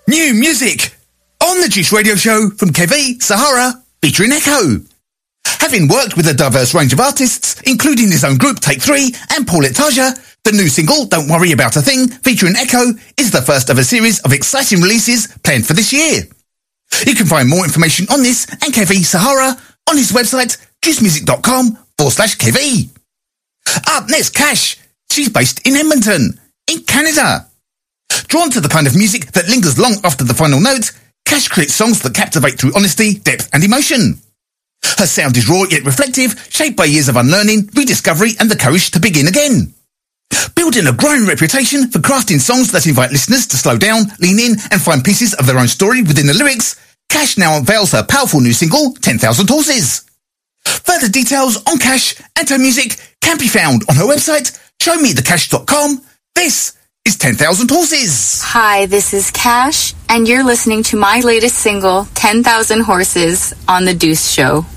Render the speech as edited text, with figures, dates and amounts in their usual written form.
New music on the Juice Radio Show from Kevi Sahara featuring Echo. Having worked with a diverse range of artists, including his own group Take 3 and Paulette Taja, the new single Don't Worry About a Thing featuring Echo is the first of a series of exciting releases planned for this year. You can find more information on this and Kevi Sahara on his website juicemusic.com/Kevi. Up next, Cash. She's based in Edmonton, in Canada. Drawn to the kind of music that lingers long after the final note, Cash creates songs that captivate through honesty, depth and emotion. Her sound is raw yet reflective, shaped by years of unlearning, rediscovery and the courage to begin again. Building a growing reputation for crafting songs that invite listeners to slow down, lean in and find pieces of their own story within the lyrics, Cash now unveils her powerful new single, 10,000 Horses. Further details on Cash and her music can be found on her website, showmethecash.com. This is 10,000 Horses. Hi, this is Cash, and you're listening to my latest single, 10,000 Horses, on The Deuce Show.